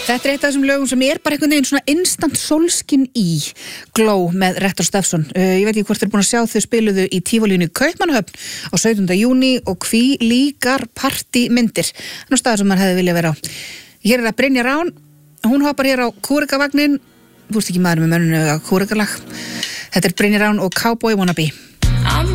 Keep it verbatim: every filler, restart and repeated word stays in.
Þetta er eitt af þessum lögum sem er bara einhvern veginn svona instant sólskin í Glow með Rektor Steffson. Uh, ég veit ekki hvort þeir búin að sjá þau spiluðu í Tívolínu í Kaupmannahöfn á sautjánda júní og hví líkar partymyndir. Þannig staðar sem maður hefði viljað vera á. Hér er það Brynja Rán, hún hoppar hér á kúrekavagnin, þú veist ekki maður með mönnunu að kúrekalag. Þetta er Brynja Rán og Cowboy Wannabe.